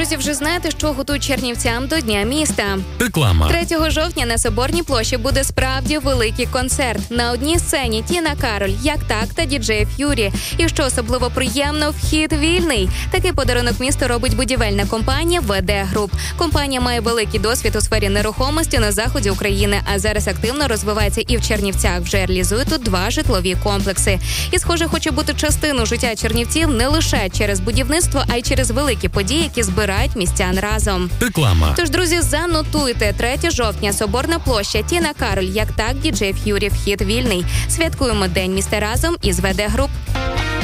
Друзі, вже знаєте, що готують чернівцям до Дня міста. Реклама. 3 жовтня на Соборній площі буде справді великий концерт. На одній сцені Тіна Кароль, Як так та діджей Ф'юрі. І що особливо приємно, вхід вільний. Такий подарунок місту робить будівельна компанія ВД Груп. Компанія має великий досвід у сфері нерухомості на заході України, а зараз активно розвивається і в Чернівцях. Вже реалізує тут 2 житлові комплекси. І, схоже, хоче бути частиною життя чернівців не лише через будівництво, а й через великі події, які збирають містян разом. Реклама. Тож, друзі, занотуйте. 3 жовтня, Соборна площа, Тіна Кароль, Як так, діджей Ф'юрі, вхід вільний. Святкуємо День міста разом із ВД Груп.